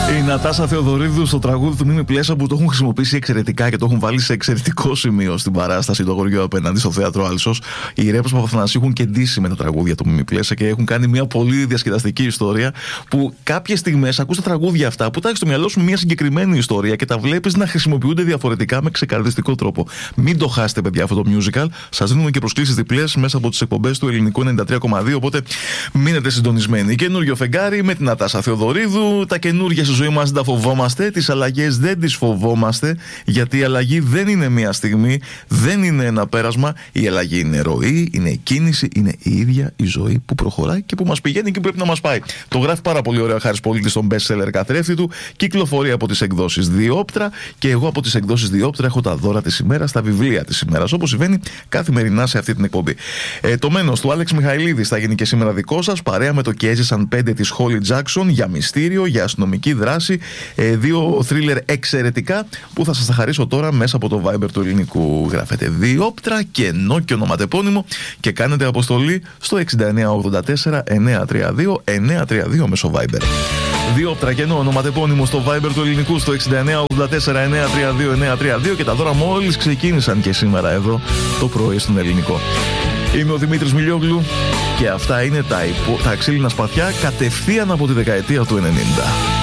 Η Νατάσα Θεοδωρίδου στο τραγούδι του Μίμη Πλέσα, που το έχουν χρησιμοποιήσει εξαιρετικά και το έχουν βάλει σε εξαιρετικό σημείο στην παράσταση το χωριό απέναντι στο θέατρο Άλσος. Οι Ρέπος Παπαθανασίου έχουν κεντήσει με τα τραγούδια του Μίμη Πλέσα και έχουν κάνει μια πολύ διασκεδαστική ιστορία που κάποιες στιγμές ακούς τα τραγούδια αυτά που τα έχεις στο μυαλό σου μια συγκεκριμένη ιστορία και τα βλέπεις να χρησιμοποιούνται διαφορετικά με ξεκαρδιστικό τρόπο. Μην το χάσετε, παιδιά, αυτό το musical. Σας δίνουμε και προσκλήσεις διπλές μέσα από τις εκπομπές του Ελληνικού 93,2. Οπότε μείνετε συντονισμένοι. Καινούριο φεγγάρι με την Νατάσα Θεοδωρίδου. Τα καινούργια στη ζωή μας δεν τα φοβόμαστε. Τις αλλαγές δεν τις φοβόμαστε. Γιατί η αλλαγή δεν είναι μία στιγμή, δεν είναι ένα πέρασμα. Η αλλαγή είναι ροή, είναι κίνηση, είναι η ίδια η ζωή που προχωράει και που μας πηγαίνει και πρέπει να μας πάει. Το γράφει πάρα πολύ ωραία ο Χάρης Πολίτης στον best seller καθρέφτη του. Κυκλοφορεί από τις εκδόσεις Διόπτρα και εγώ από τις εκδόσεις Διόπτρα έχω τα δώρα της ημέρας, τα βιβλία της ημέρας, όπως συμβαίνει καθημερινά σε αυτή την εκπομπή. Το μένος του Άλεξ Μιχαηλίδης θα γίνει και σήμερα δικό σας, παρέα με το «Και έζησαν 5» της Χόλι Τζάκσον για μυστήριο, για αστυνομική δράση. Δύο θρίλερ εξαιρετικά που θα σας τα χαρίσω τώρα μέσα από το Viber του Ελληνικού. Γράφετε Διόπτρα, κενό και ονοματεπώνυμο και κάνετε αποστολή στο 6984 932 932 μέσω Viber. Διόπτρα, κενό, ονοματεπώνυμο στο Viber του Ελληνικού στο 6984 932 932 και τα δώρα μόλις ξεκίνησαν και σήμερα εδώ το πρωί στον Ελληνικό. Είμαι ο Δημήτρης Μιλιόγλου και αυτά είναι τα ξύλινα σπαθιά κατευθείαν από τη δεκαετία του 90.